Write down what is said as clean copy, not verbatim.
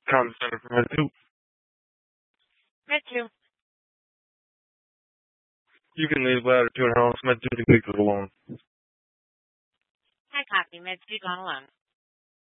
Condescending for Med 2. Med 2. You can leave ladder 2 in house. Med 2 can take it alone. I copy. Med 2 gone alone.